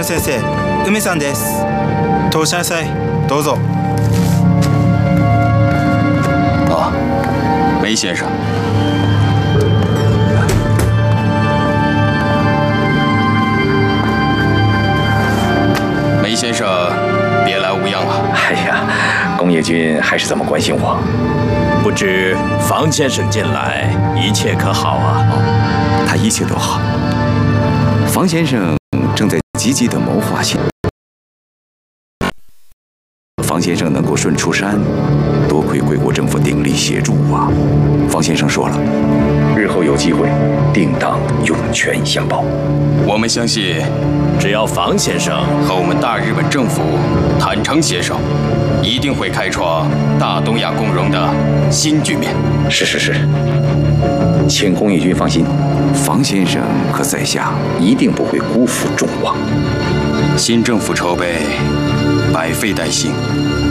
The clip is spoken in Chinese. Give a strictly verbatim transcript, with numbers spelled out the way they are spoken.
先生、梅さんです。通しなさい。どうぞ。 啊，梅先生。 梅先生，别来无恙啊！ 哎呀，宫野君还是这么关心我。 不知房先生近来一切可好啊？ 哦，他一切都好。房先生正在积极地谋划些。房先生能够顺出山，多亏贵国政府鼎力协助啊！房先生说了， 日后有机会，定当涌泉相报。 我们相信。 只要房先生和我们大日本政府坦诚携手，一定会开创大东亚共荣的新局面。 是是是，请宫野君放心， 房先生和在下一定不会辜负众望。 新政府筹备，百废待兴，